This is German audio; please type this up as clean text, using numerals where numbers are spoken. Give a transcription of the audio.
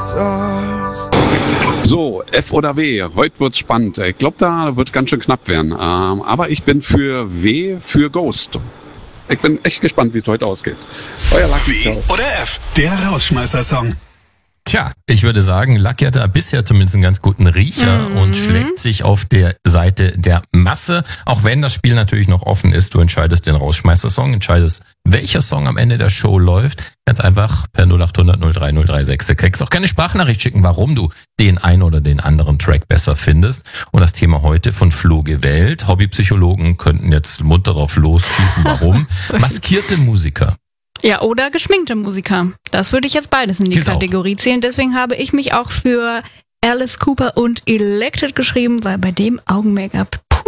So, F oder W, heute wird's spannend. Ich glaube, da wird ganz schön knapp werden. Aber ich bin für W, für Ghost. Ich bin echt gespannt, wie es heute ausgeht. Euer Lucky. W oder F, der Rausschmeißer-Song. Tja, ich würde sagen, Lucky hat da bisher zumindest einen ganz guten Riecher und schlägt sich auf der Seite der Masse. Auch wenn das Spiel natürlich noch offen ist, du entscheidest den Rausschmeißer-Song, entscheidest, welcher Song am Ende der Show läuft. Ganz einfach per 0800 03036. Du kriegst auch keine Sprachnachricht schicken, warum du den einen oder den anderen Track besser findest. Und das Thema heute von Flo gewählt. Hobbypsychologen könnten jetzt munter drauf losschießen, warum. Maskierte Musiker. Ja, oder geschminkte Musiker. Das würde ich jetzt beides in die Gilt Kategorie zählen. Deswegen habe ich mich auch für Alice Cooper und Elected geschrieben, weil bei dem Augen-Make-up,